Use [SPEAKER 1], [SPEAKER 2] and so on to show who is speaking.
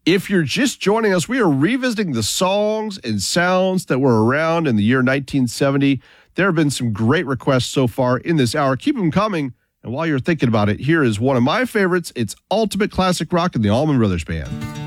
[SPEAKER 1] If you're just joining us, we are revisiting the songs and sounds that were around in the year 1970. There have been some great requests so far in this hour. Keep them coming. And while you're thinking about it, here is one of my favorites. It's Ultimate Classic Rock and the Allman Brothers Band.